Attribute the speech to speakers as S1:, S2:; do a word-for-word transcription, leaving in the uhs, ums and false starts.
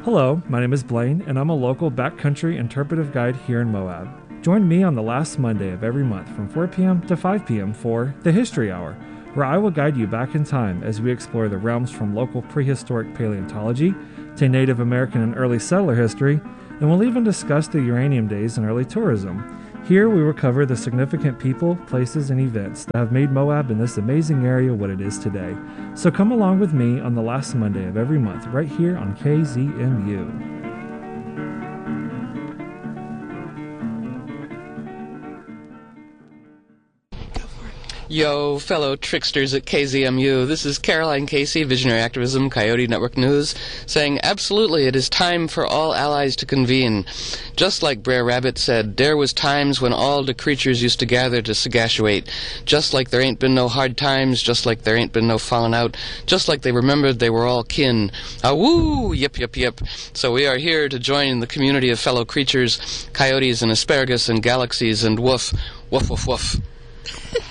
S1: Hello, my name is Blaine, and I'm a local backcountry interpretive guide here in Moab. Join me on the last Monday of every month from four p.m. to five p.m. for The History Hour, where I will guide you back in time as we explore the realms from local prehistoric paleontology to Native American and early settler history, and we'll even discuss the uranium days and early tourism. Here we will cover the significant people, places, and events that have made Moab and this amazing area what it is today. So come along with me on the last Monday of every month right here on K Z M U.
S2: Yo, fellow tricksters at K Z M U, this is Caroline Casey, Visionary Activism, Coyote Network News, saying absolutely it is time for all allies to convene. Just like Brer Rabbit said, there was times when all the creatures used to gather to sagashawate. Just like there ain't been no hard times, just like there ain't been no falling out, just like they remembered they were all kin. Ah-woo! Yip, yip, yip. So we are here to join the community of fellow creatures, coyotes and asparagus and galaxies and woof, woof, woof, woof.